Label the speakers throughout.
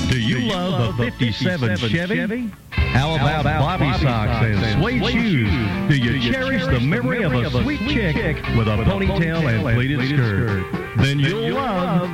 Speaker 1: Do you love the 57 Chevy? How about Bobby socks and suede shoes? Do you cherish the memory of a sweet chick with a ponytail and pleated skirt? Then you'll love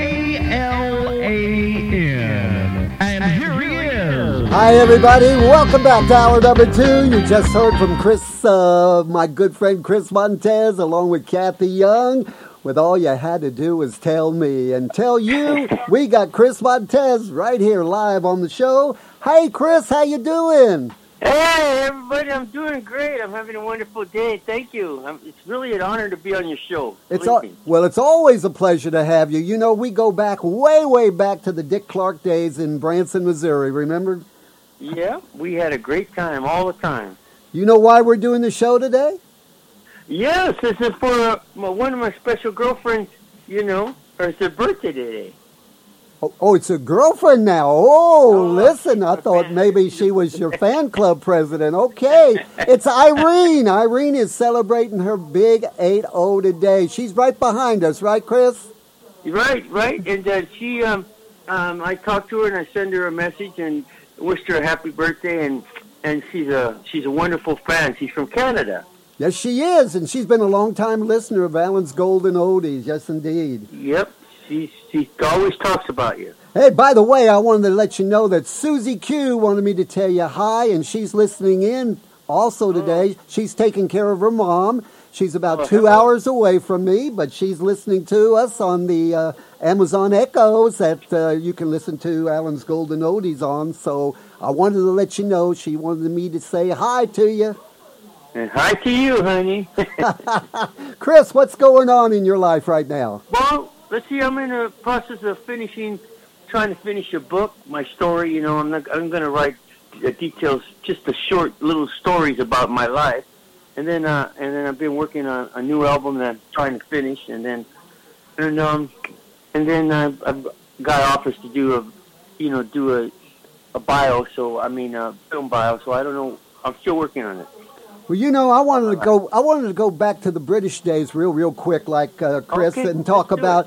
Speaker 1: ALAN. And here he is.
Speaker 2: Hi, everybody. Welcome back to hour number 2. You just heard from Chris, my good friend Chris Montez, along with Kathy Young. With all you had to do was tell me and tell you. We got Chris Montez right here live on the show. Hey, Chris, how you doing?
Speaker 3: Hey, everybody, I'm doing great. I'm having a wonderful day. Thank you. It's really an honor to be on your show.
Speaker 2: It's always a pleasure to have you. You know, we go back way back to the Dick Clark days in Branson, Missouri, remember?
Speaker 3: Yeah, we had a great time all the time.
Speaker 2: You know why we're doing the show today?
Speaker 3: Yes, this is for one of my special girlfriends, you know, it's her birthday today.
Speaker 2: Oh, it's a girlfriend now. Oh, listen, I thought maybe she was your fan club president. Okay, it's Irene. Irene is celebrating her big 8-0 today. She's right behind us, right, Chris?
Speaker 3: Right. And she, I talked to her and I sent her a message and wished her a happy birthday. And she's a wonderful fan. She's from Canada.
Speaker 2: Yes, she is, and she's been a long-time listener of Alan's Golden Oldies. Yes, indeed.
Speaker 3: Yep, she always talks about you.
Speaker 2: Hey, by the way, I wanted to let you know that Susie Q wanted me to tell you hi, and she's listening in also today. She's taking care of her mom. She's about 2 hours away from me, but she's listening to us on the Amazon Echoes that you can listen to Alan's Golden Oldies on. So I wanted to let you know she wanted me to say hi to you.
Speaker 3: And hi to you, honey.
Speaker 2: Chris, what's going on in your life right now?
Speaker 3: Well, let's see. I'm in the process of trying to finish a book, my story. You know, I'm going to write the details, just the short little stories about my life, and then I've been working on a new album that I'm trying to finish, and then I've got offers to do a bio. So a film bio. So I don't know. I'm still working on it.
Speaker 2: Well, you know, I wanted to go back to the British days real quick, like Chris,
Speaker 3: okay,
Speaker 2: and talk about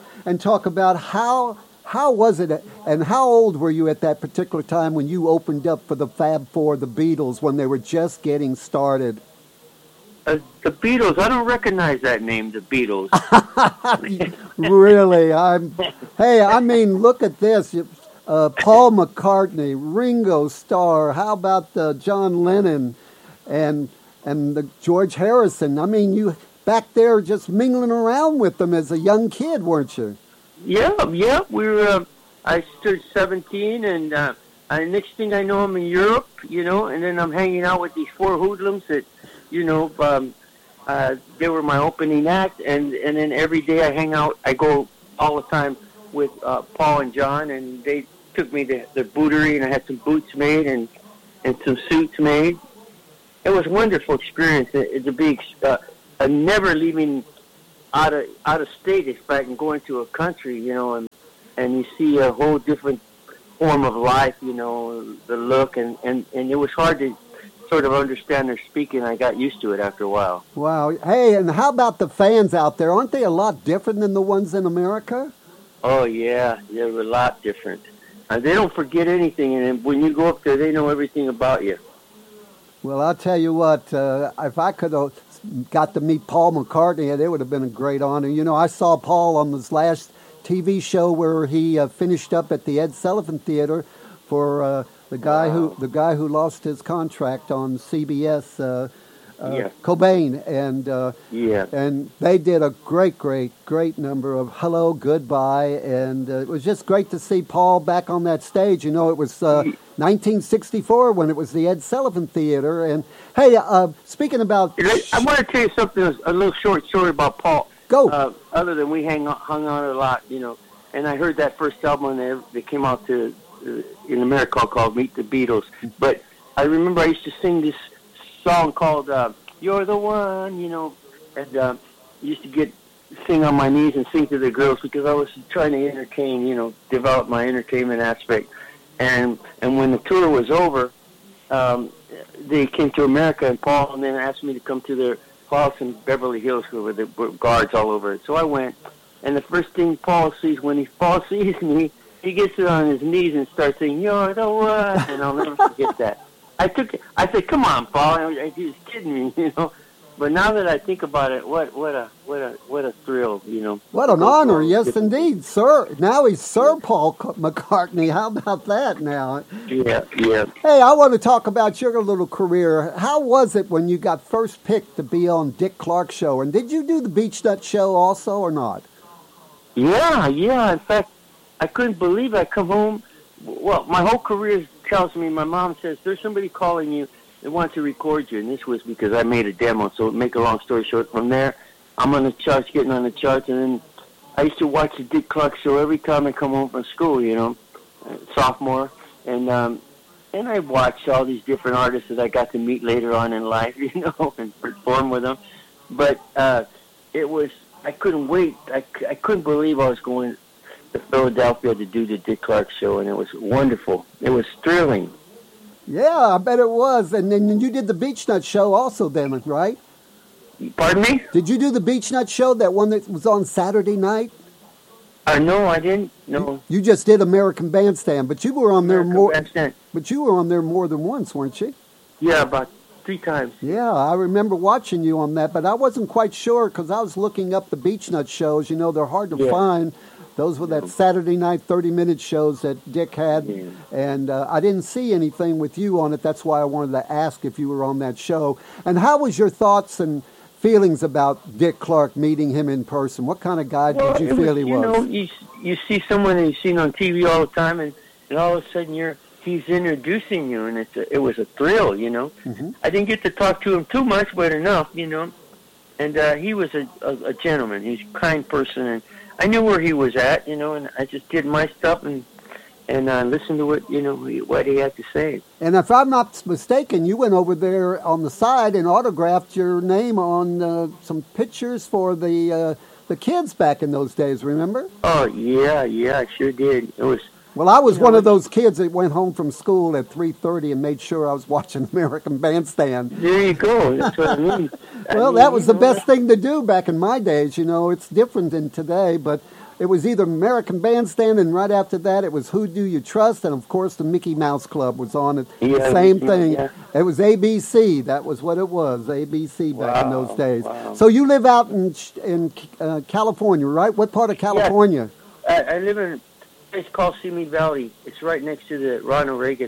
Speaker 2: how was it and how old were you at that particular time when you opened up for the Fab Four, the Beatles, when they were just getting started?
Speaker 3: The Beatles, I don't recognize that name, the Beatles.
Speaker 2: Really? Look at this. Paul McCartney, Ringo Starr, how about John Lennon and the George Harrison. I mean, you back there just mingling around with them as a young kid, weren't you?
Speaker 3: Yeah. We were. I stood 17, and next thing I know, I'm in Europe, you know, and then I'm hanging out with these four hoodlums that, you know, they were my opening act, and then every day I hang out. I go all the time with Paul and John, and they took me to their bootery, and I had some boots made and some suits made. It was a wonderful experience. It's a big, never leaving out of state, in fact, and going to a country, you know, and you see a whole different form of life, you know, the look, and it was hard to sort of understand their speaking. I got used to it after a while.
Speaker 2: Wow. Hey, and how about the fans out there? Aren't they a lot different than the ones in America?
Speaker 3: Oh, yeah. They're a lot different. They don't forget anything, and when you go up there, they know everything about you.
Speaker 2: Well, I'll tell you what, if I could have got to meet Paul McCartney, it would have been a great honor. You know, I saw Paul on his last TV show where he finished up at the Ed Sullivan Theater for the guy who lost his contract on CBS, Cobain, and they did a great number of Hello, Goodbye, and it was just great to see Paul back on that stage. You know, it was 1964 when it was the Ed Sullivan Theater. And hey, speaking about,
Speaker 3: I want to tell you something, a little short story about Paul.
Speaker 2: Go.
Speaker 3: Other than we hung on a lot, you know, and I heard that first album that came out in America called Meet the Beatles. But I remember I used to sing this song called You're the One, you know, and used to sing on my knees and sing to the girls because I was trying to entertain, you know, develop my entertainment aspect. And when the tour was over, they came to America, and Paul and then asked me to come to their house in Beverly Hills where there were guards all over it. So I went, and the first thing Paul sees when Paul sees me, he gets on his knees and starts saying, "You're the one," and I'll never forget that. I said, "Come on, Paul," he was kidding me, you know. But now that I think about it, what a thrill, you know.
Speaker 2: What an honor, yes, indeed, sir. Now he's Sir Paul McCartney. How about that now?
Speaker 3: Yeah.
Speaker 2: Hey, I want to talk about your little career. How was it when you got first picked to be on Dick Clark's show? And did you do the Beach Nut Show also or not?
Speaker 3: Yeah. In fact, I couldn't believe I come home. Well, my whole career tells me, my mom says, there's somebody calling you. They want to record you, and this was because I made a demo. So make a long story short, from there, I'm on the charts, getting on the charts, and then I used to watch the Dick Clark show every time I come home from school, you know, sophomore, and I watched all these different artists that I got to meet later on in life, you know, and perform with them. But it was, I couldn't wait. I couldn't believe I was going to Philadelphia to do the Dick Clark show, and it was wonderful. It was thrilling.
Speaker 2: Yeah, I bet it was. And then you did the Beach Nut Show also then, right?
Speaker 3: Pardon me?
Speaker 2: Did you do the Beach Nut Show, that one that was on Saturday night?
Speaker 3: No, I didn't. No.
Speaker 2: You just did American Bandstand, but you were on there more.
Speaker 3: Bandstand.
Speaker 2: But you were on there more than once, weren't you?
Speaker 3: Yeah, about 3 times.
Speaker 2: Yeah, I remember watching you on that, but I wasn't quite sure because I was looking up the Beach Nut shows. You know, they're hard to find. Those were that Saturday night 30-minute shows that Dick had, and I didn't see anything with you on it. That's why I wanted to ask if you were on that show. And how was your thoughts and feelings about Dick Clark, meeting him in person? What kind of guy did you feel he was?
Speaker 3: You know, you see someone that you've seen on TV all the time, and all of a sudden he's introducing you, and it was a thrill, you know. Mm-hmm. I didn't get to talk to him too much, but enough, you know. And he was a gentleman. He's a kind person, and I knew where he was at, you know, and I just did my stuff and listened to what he had to say.
Speaker 2: And if I'm not mistaken, you went over there on the side and autographed your name on some pictures for the kids back in those days. Remember?
Speaker 3: Oh yeah, I sure did. It was.
Speaker 2: Well, I was one of those kids that went home from school at 3:30 and made sure I was watching American Bandstand.
Speaker 3: There you go. That's what I mean.
Speaker 2: That was the best thing to do back in my days. You know, it's different than today, but it was either American Bandstand, and right after that it was Who Do You Trust, and of course the Mickey Mouse Club was on it.
Speaker 3: Yeah,
Speaker 2: same thing.
Speaker 3: Yeah.
Speaker 2: It was ABC. That was what it was, ABC back in those days.
Speaker 3: Wow.
Speaker 2: So you live out in California, right? What part of California?
Speaker 3: I live in a place called Simi Valley. It's right next to the Ronald Reagan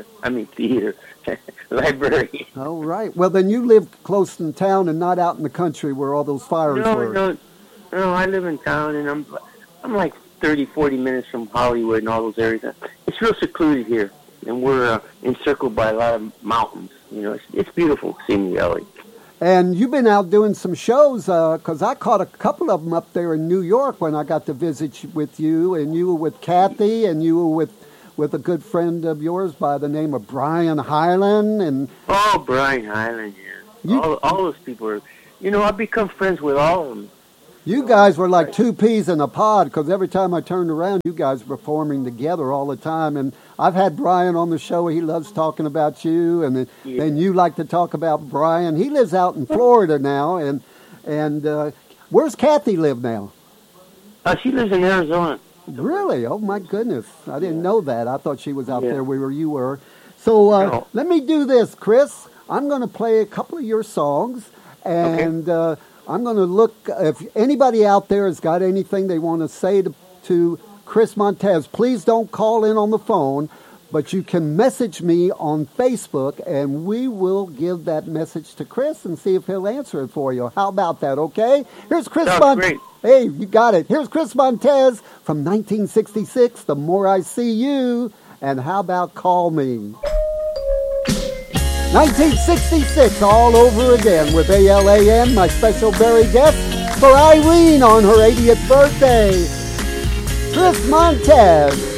Speaker 3: library.
Speaker 2: Oh, right. Well, then you live close in town and not out in the country where all those fires were.
Speaker 3: No, I live in town, and I'm like 30, 40 minutes from Hollywood and all those areas. It's real secluded here, and we're encircled by a lot of mountains. You know, it's beautiful, Simi Valley.
Speaker 2: And you've been out doing some shows, because I caught a couple of them up there in New York when I got to visit with you, and you were with Kathy, and you were with a good friend of yours by the name of Brian Hyland. And
Speaker 3: Brian Hyland, yeah. All those people are, you know, I've become friends with all of them.
Speaker 2: You guys were like two peas in a pod, because every time I turned around, you guys were performing together all the time. And I've had Brian on the show. He loves talking about you, and then you like to talk about Brian. He lives out in Florida now, and where's Kathy live now?
Speaker 3: She lives in Arizona.
Speaker 2: Really? Oh, my goodness. I didn't know that. I thought she was out there where you were. So let me do this, Chris. I'm going to play a couple of your songs, and I'm going to look, if anybody out there has got anything they want to say to Chris Montez, please don't call in on the phone, but you can message me on Facebook, and we will give that message to Chris and see if he'll answer it for you. How about that, okay? Here's Chris Montez. Hey, you got it. Here's Chris Montez from 1966, The More I See You, and how about Call Me? 1966, all over again with ALAN, my special very guest for Irene on her 80th birthday, Chris Montez.